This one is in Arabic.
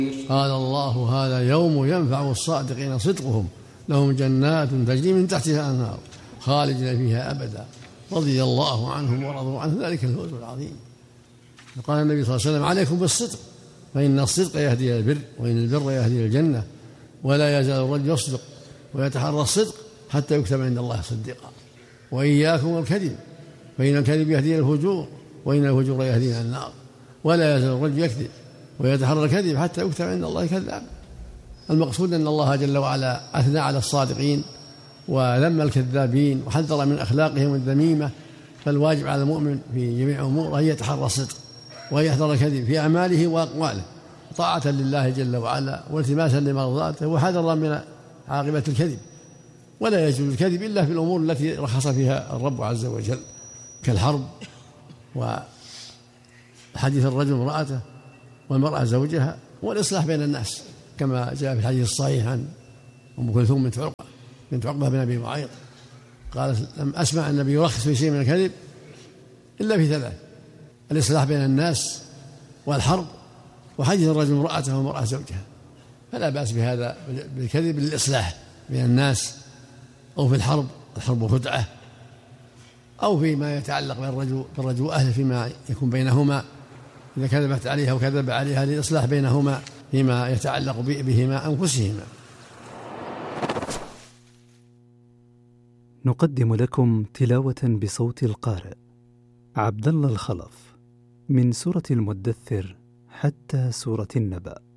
قال الله: هذا يوم ينفع الصادقين صدقهم لهم جنات تجري من تحتها الأنهار خالدين فيها أبدا رضي الله عنهم ورضوا عنه ذلك الفوز العظيم. قال النبي صلى الله عليه وسلم: عليكم بالصدق فإن الصدق يهدي إلى البر وإن البر يهدي إلى الجنة ولا يزال الرجل يصدق ويتحرى الصدق حتى يكتب عند الله صديقا. وإياكم والكذب فإن الكذب يهدي إلى الفجور وإن الفجور يهدي إلى النار ولا يزال الرجل يكذب ويتحرى الكذب حتى يكتب عند الله كذاب. المقصود أن الله جل وعلا أثنى على الصادقين وذم الكذابين وحذر من أخلاقهم الذميمة، فالواجب على المؤمن في جميع أموره أن يتحرى الصدق ويحذر الكذب في أعماله وأقواله طاعة لله جل وعلا والتماسا لمرضاته وحذرا من عاقبة الكذب. ولا يجوز الكذب إلا في الأمور التي رخص فيها الرب عز وجل كالحرب وحديث الرجل امرأته والمرأة زوجها والإصلاح بين الناس، كما جاء في الحديث الصحيح عن أم كلثوم بنت عقبة بن أبي معيط قالت: لم أسمع النبي يرخص في شيء من الكذب إلا في ثلاث: الإصلاح بين الناس والحرب وحديث الرجل امرأته والمرأة زوجها. فلا بأس بهذا بالكذب للإصلاح بين الناس أو في الحرب خدعة أو فيما يتعلق بالرجل وأهله فيما يكون بينهما إذا كذبت عليها وكذب عليها للإصلاح بينهما فيما يتعلق بهما أنفسهما. نقدم لكم تلاوة بصوت القارئ عبد الله الخلف من سورة المدثر حتى سورة النبأ.